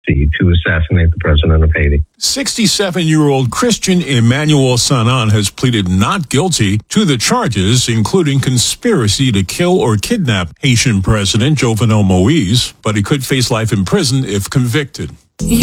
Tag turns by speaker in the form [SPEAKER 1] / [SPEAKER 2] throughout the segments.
[SPEAKER 1] to assassinate the president of Haiti.
[SPEAKER 2] 67-year-old Christian Emmanuel Sanan has pleaded not guilty to the charges, including conspiracy to kill or kidnap Haitian President Jovenel Moise, but he could face life in prison if convicted.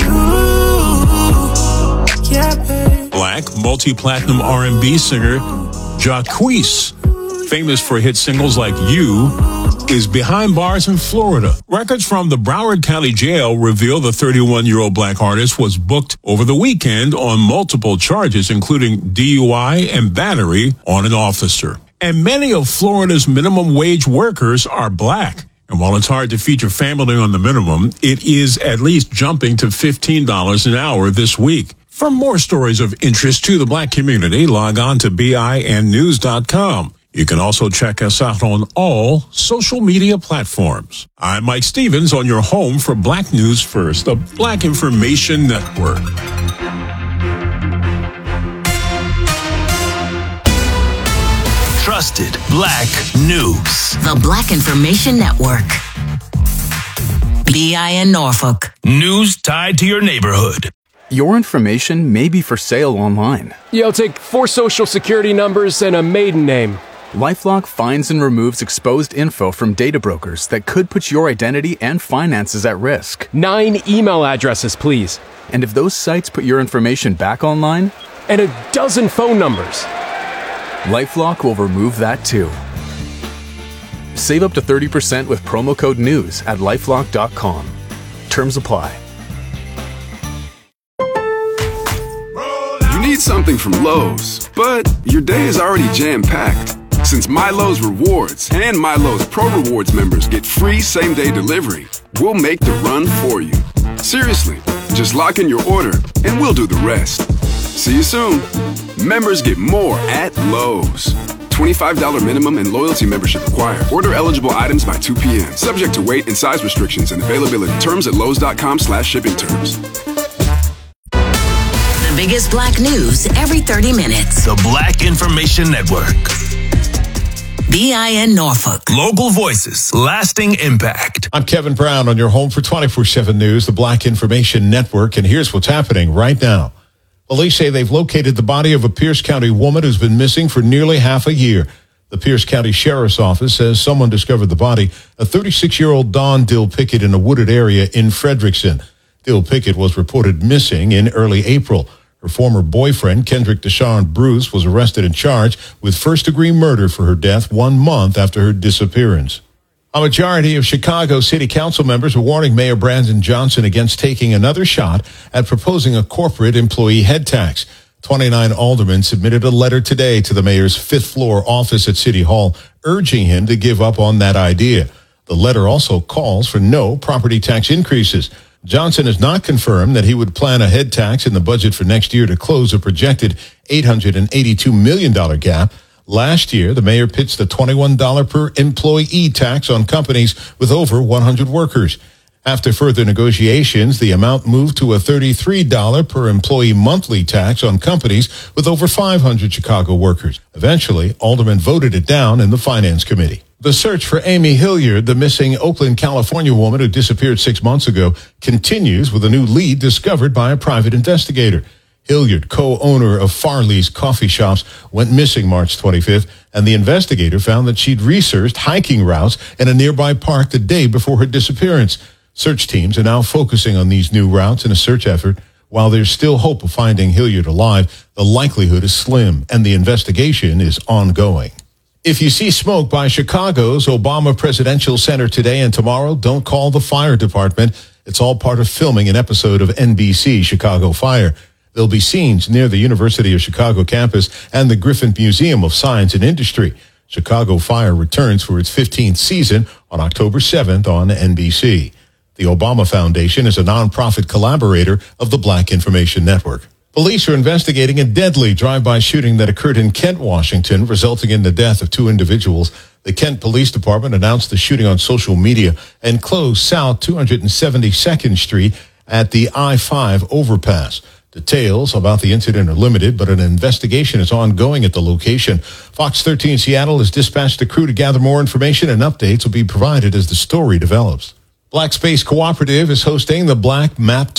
[SPEAKER 2] Black multi-platinum R&B singer Jacquees, famous for hit singles like You, is behind bars in Florida. Records from the Broward County Jail reveal the 31-year-old black artist was booked over the weekend on multiple charges, including DUI and battery on an officer. And many of Florida's minimum wage workers are black. And while it's hard to feed your family on the minimum, it is at least jumping to $15 an hour this week. For more stories of interest to the black community, log on to BINnews.com. You can also check us out on all social media platforms. I'm Mike Stevens on your home for Black News First, the Black Information Network.
[SPEAKER 3] Trusted Black News.
[SPEAKER 4] The Black Information Network. BIN Norfolk.
[SPEAKER 3] News tied to your neighborhood.
[SPEAKER 5] Your information may be for sale online.
[SPEAKER 6] Yeah, I'll take 4 social security numbers and a maiden name.
[SPEAKER 5] LifeLock finds and removes exposed info from data brokers that could put your identity and finances at risk.
[SPEAKER 6] 9 email addresses, please.
[SPEAKER 5] And if those sites put your information back online?
[SPEAKER 6] And a dozen phone numbers.
[SPEAKER 5] LifeLock will remove that too. Save up to 30% with promo code NEWS at LifeLock.com. Terms apply.
[SPEAKER 7] You need something from Lowe's, but your day is already jam-packed. Since MyLowe's Rewards and MyLowe's Pro Rewards members get free same-day delivery, we'll make the run for you. Seriously, just lock in your order and we'll do the rest. See you soon. Members get more at Lowe's. $25 minimum and loyalty membership required. Order eligible items by 2 p.m. Subject to weight and size restrictions and availability. Terms at lowes.com/shipping terms.
[SPEAKER 4] The biggest black news every 30 minutes.
[SPEAKER 3] The Black Information Network.
[SPEAKER 4] BIN Norfolk.
[SPEAKER 3] Local voices, lasting impact.
[SPEAKER 2] I'm Kevin Brown on your home for 24/7 News, the Black Information Network, and here's what's happening right now. Police say they've located the body of a Pierce County woman who's been missing for nearly half a year. The Pierce County Sheriff's Office says someone discovered the body, a 36-year-old Dawn Dill Pickett, in a wooded area in Frederickson. Dill Pickett was reported missing in early April. Her former boyfriend, Kendrick Deshawn Bruce, was arrested and charged with first-degree murder for her death 1 month after her disappearance. A majority of Chicago City Council members are warning Mayor Brandon Johnson against taking another shot at proposing a corporate employee head tax. 29 aldermen submitted a letter today to the mayor's fifth-floor office at City Hall, urging him to give up on that idea. The letter also calls for no property tax increases. Johnson has not confirmed that he would plan a head tax in the budget for next year to close a projected $882 million gap. Last year, the mayor pitched a $21 per employee tax on companies with over 100 workers. After further negotiations, the amount moved to a $33 per employee monthly tax on companies with over 500 Chicago workers. Eventually, aldermen voted it down in the Finance Committee. The search for Amy Hilliard, the missing Oakland, California woman who disappeared 6 months ago, continues with a new lead discovered by a private investigator. Hilliard, co-owner of Farley's Coffee Shops, went missing March 25th, and the investigator found that she'd researched hiking routes in a nearby park the day before her disappearance. Search teams are now focusing on these new routes in a search effort. While there's still hope of finding Hilliard alive, the likelihood is slim, and the investigation is ongoing. If you see smoke by Chicago's Obama Presidential Center today and tomorrow, don't call the fire department. It's all part of filming an episode of NBC Chicago Fire. There'll be scenes near the University of Chicago campus and the Griffin Museum of Science and Industry. Chicago Fire returns for its 15th season on October 7th on NBC. The Obama Foundation is a nonprofit collaborator of the Black Information Network. Police are investigating a deadly drive-by shooting that occurred in Kent, Washington, resulting in the death of 2 individuals. The Kent Police Department announced the shooting on social media and closed South 272nd Street at the I-5 overpass. Details about the incident are limited, but an investigation is ongoing at the location. Fox 13 Seattle has dispatched a crew to gather more information, and updates will be provided as the story develops. Black Space Cooperative is hosting the Black Map